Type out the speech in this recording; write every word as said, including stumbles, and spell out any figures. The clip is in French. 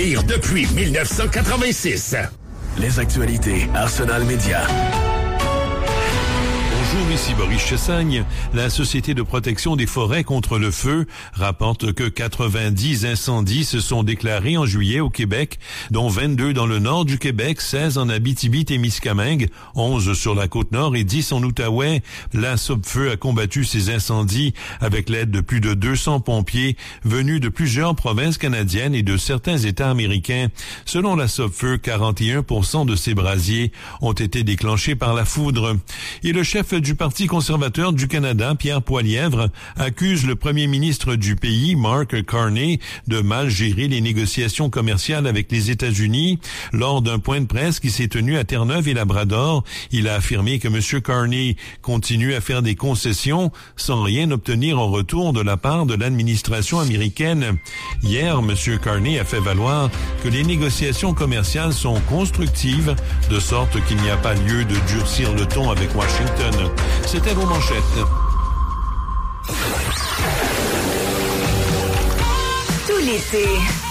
Depuis dix-neuf cent quatre-vingt-six. Les actualités Arsenal Média. Bonjour, ici Boris Chessagne. La Société de protection des forêts contre le feu rapporte que quatre-vingt-dix incendies se sont déclarés en juillet au Québec, dont vingt-deux dans le nord du Québec, seize en Abitibi-Témiscamingue, onze sur la Côte-Nord et dix en Outaouais. La Sopfeu a combattu ces incendies avec l'aide de plus de deux cents pompiers venus de plusieurs provinces canadiennes et de certains États américains. Selon la Sopfeu, quarante et un pour cent de ces brasiers ont été déclenchés par la foudre. Et le chef du Parti conservateur du Canada, Pierre Poilievre, accuse le premier ministre du pays, Mark Carney, de mal gérer les négociations commerciales avec les États-Unis. Lors d'un point de presse qui s'est tenu à Terre-Neuve et Labrador, il a affirmé que M. Carney continue à faire des concessions sans rien obtenir en retour de la part de l'administration américaine. Hier, M. Carney a fait valoir que les négociations commerciales sont constructives, de sorte qu'il n'y a pas lieu de durcir le ton avec Washington. C'était vos manchettes. Tout l'été,